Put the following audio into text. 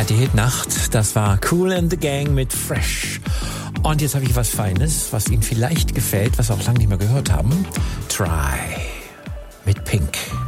Party Hit Nacht. Das war Kool and the Gang mit Fresh. Und jetzt habe ich was Feines, was Ihnen vielleicht gefällt, was wir auch lange nicht mehr gehört haben. Try mit Pink.